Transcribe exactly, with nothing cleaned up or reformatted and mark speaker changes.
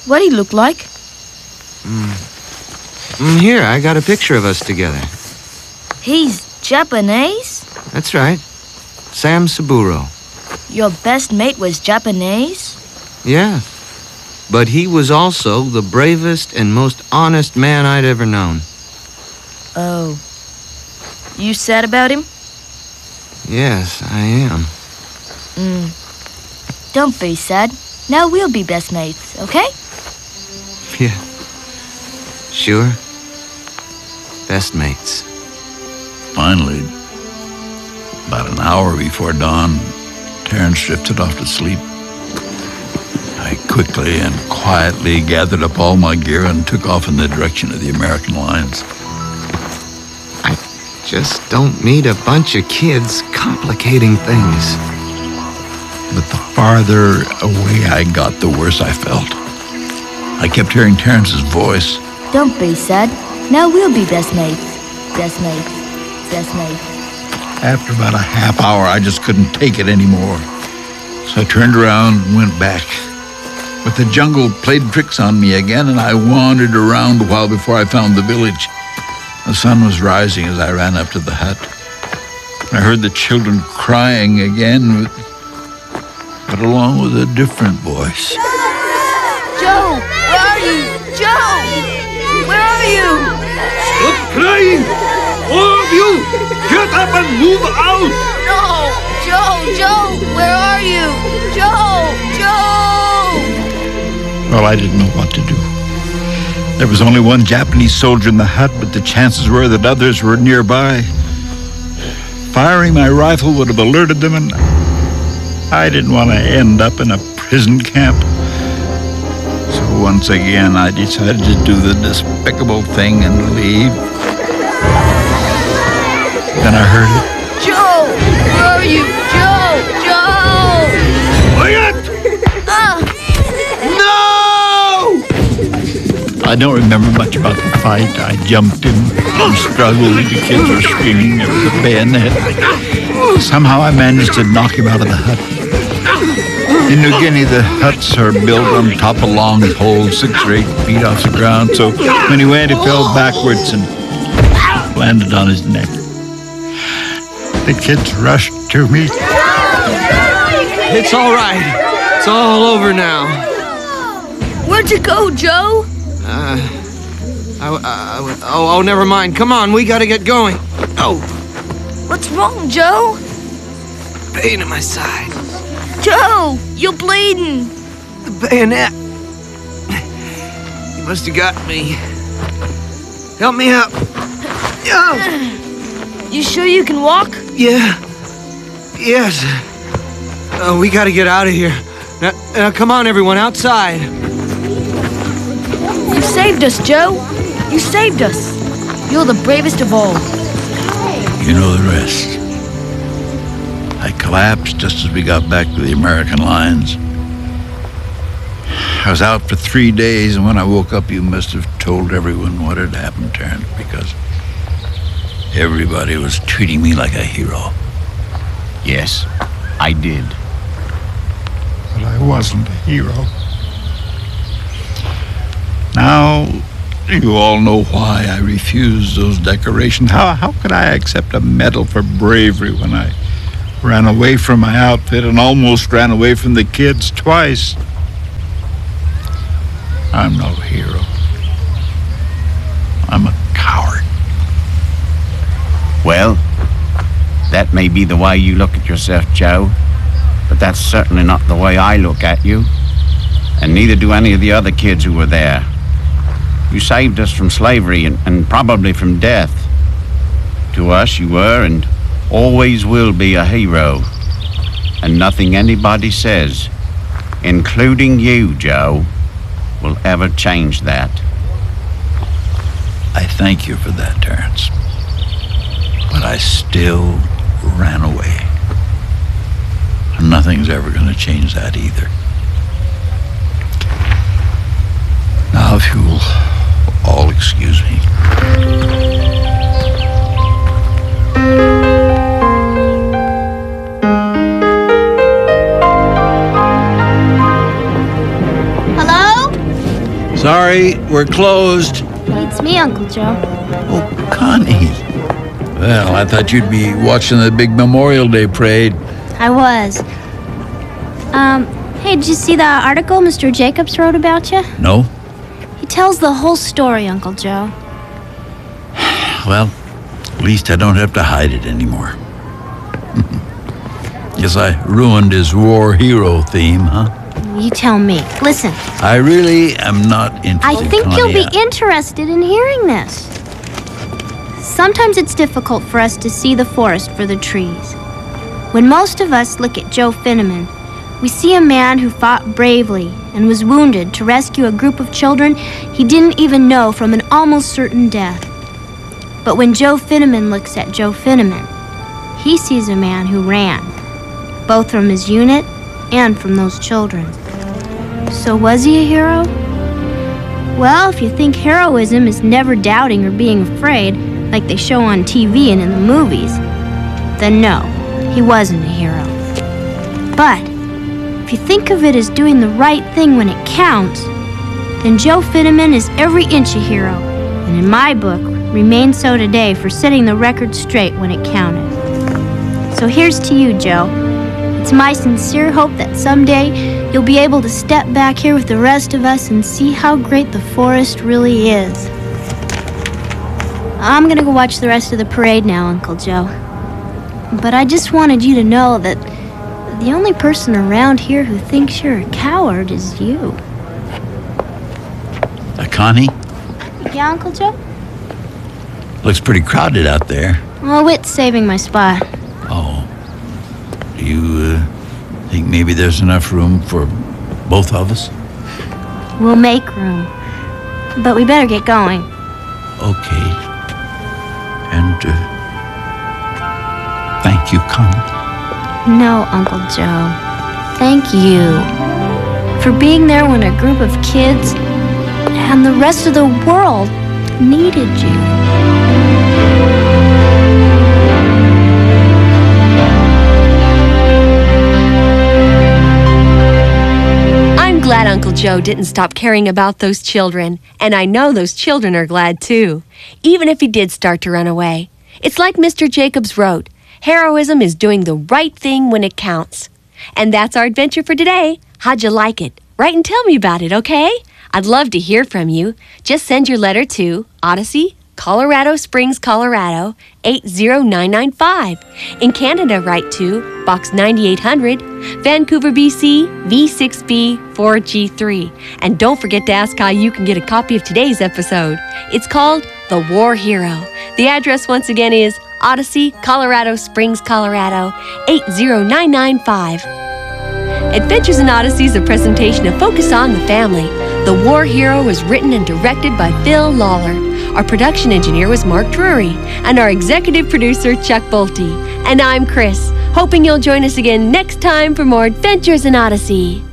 Speaker 1: What'd he look like?
Speaker 2: Mm. Mm, here, I got a picture of us together.
Speaker 1: He's Japanese?
Speaker 2: That's right. Sam Saburo.
Speaker 1: Your best mate was Japanese?
Speaker 2: Yeah. But he was also the bravest and most honest man I'd ever known.
Speaker 1: Oh. You sad about him?
Speaker 2: Yes, I am.
Speaker 1: Mm. Don't be sad. Now we'll be best mates, okay?
Speaker 2: Yeah. Sure. Best mates.
Speaker 3: Finally, about an hour before dawn, Terence drifted off to sleep. I quickly and quietly gathered up all my gear and took off in the direction of the American lines.
Speaker 2: I just don't need a bunch of kids complicating things.
Speaker 3: But the farther away I got, the worse I felt. I kept hearing Terence's voice.
Speaker 1: Don't be sad. Now we'll be best mates. Best mates. Best mates.
Speaker 3: After about a half hour, I just couldn't take it anymore. So I turned around and went back. But the jungle played tricks on me again, and I wandered around a while before I found the village. The sun was rising as I ran up to the hut. I heard the children crying again, but along with a different voice.
Speaker 1: Joe! Where are you? Joe! Where are you?
Speaker 4: Stop crying! All of you! Get up and move out!
Speaker 1: No! Joe! Joe! Where are you? Joe! Joe!
Speaker 3: Well, I didn't know what to do. There was only one Japanese soldier in the hut, but the chances were that others were nearby. Firing my rifle would have alerted them, and I didn't want to end up in a prison camp. So once again, I decided to do the despicable thing and leave. Then I heard it.
Speaker 1: Joe! Where are you? Joe! Joe!
Speaker 4: Quiet!
Speaker 1: Ah!
Speaker 4: No!
Speaker 3: I don't remember much about the fight. I jumped in and struggled. The kids were screaming. There was a bayonet. Somehow I managed to knock him out of the hut. In New Guinea, the huts are built on top of long poles, six or eight feet off the ground. So when he went, he fell backwards and landed on his neck. The kids rushed to me.
Speaker 2: It's all right. It's all over now.
Speaker 1: Where'd you go, Joe?
Speaker 2: Uh, I, I, oh, oh, never mind. Come on, we gotta get going. Oh,
Speaker 1: What's wrong, Joe?
Speaker 2: pain in my side.
Speaker 1: Joe! You're bleeding!
Speaker 2: The bayonet. He must have got me. Help me up. Oh,
Speaker 1: You sure you can walk?
Speaker 2: yeah. Yes. Oh, we gotta get out of here. Now, now, come on, everyone, outside.
Speaker 1: You saved us, Joe. You saved us. You're the bravest of all.
Speaker 3: You know the rest. I collapsed just as we got back to the American lines. I was out for three days, and when I woke up, you must have told everyone what had happened, Terence, because everybody was treating me like a hero.
Speaker 5: Yes, I did.
Speaker 3: But I wasn't a hero. Now, you all know why I refused those decorations. How, how could I accept a medal for bravery when I ran away from my outfit and almost ran away from the kids twice? I'm no hero. I'm a coward.
Speaker 5: Well, that may be the way you look at yourself, Joe, but that's certainly not the way I look at you, and neither do any of the other kids who were there. You saved us from slavery and, and probably from death. To us, you were and always will be a hero, and nothing anybody says, including you, Joe, will ever change that.
Speaker 3: I thank you for that, Terence. But I still ran away. And nothing's ever going to change that either. Now, if you'll all excuse me.
Speaker 6: Hello?
Speaker 3: Sorry, we're closed.
Speaker 6: It's me, Uncle Joe.
Speaker 3: Oh, Connie. Well, I thought you'd be watching the big Memorial Day parade.
Speaker 6: I was. Um, hey, did you see the article Mister Jacobs wrote about you?
Speaker 3: No?
Speaker 6: He tells the whole story, Uncle Joe.
Speaker 3: Well, at least I don't have to hide it anymore. Guess I ruined his war hero theme, huh?
Speaker 6: You tell me. Listen.
Speaker 3: I really am not interested.
Speaker 6: I think
Speaker 3: Connie.
Speaker 6: you'll be interested in hearing this. Sometimes it's difficult for us to see the forest for the trees. When most of us look at Joe Finneman, we see a man who fought bravely and was wounded to rescue a group of children he didn't even know from an almost certain death. But when Joe Finneman looks at Joe Finneman, he sees a man who ran, both from his unit and from those children. So was he a hero? Well, if you think heroism is never doubting or being afraid, like they show on T V and in the movies, then no, he wasn't a hero. But if you think of it as doing the right thing when it counts, then Joe Finneman is every inch a hero, and in my book, remains so today for setting the record straight when it counted. So here's to you, Joe. It's my sincere hope that someday you'll be able to step back here with the rest of us and see how great the forest really is. I'm gonna go watch the rest of the parade now, Uncle Joe. But I just wanted you to know that the only person around here who thinks you're a coward is you.
Speaker 3: Uh, Connie?
Speaker 6: Yeah, Uncle Joe?
Speaker 3: Looks pretty crowded out there.
Speaker 6: Oh, Whit's saving my spot.
Speaker 3: Oh. Do you uh, think maybe there's enough room for both of us?
Speaker 6: We'll make room. But we better get going.
Speaker 3: Okay. And, uh, thank you, Connie.
Speaker 6: No, Uncle Joe. Thank you for being there when a group of kids and the rest of the world needed you.
Speaker 7: I'm glad Uncle Joe didn't stop caring about those children, and I know those children are glad too, even if he did start to run away. It's like Mister Jacobs wrote, heroism is doing the right thing when it counts. And that's our adventure for today. How'd you like it? Write and tell me about it, okay? I'd love to hear from you. Just send your letter to Odyssey, Colorado Springs, Colorado, eight zero nine nine five. In Canada, write to Box ninety-eight hundred, Vancouver, B C, V six B four G three. And don't forget to ask how you can get a copy of today's episode. It's called The War Hero. The address once again is Odyssey, Colorado Springs, Colorado, eight zero nine nine five. Adventures in Odyssey is a presentation of Focus on the Family. The War Hero was written and directed by Phil Lawler. Our production engineer was Mark Drury, and our executive producer, Chuck Bolte. And I'm Chris, hoping you'll join us again next time for more Adventures in Odyssey.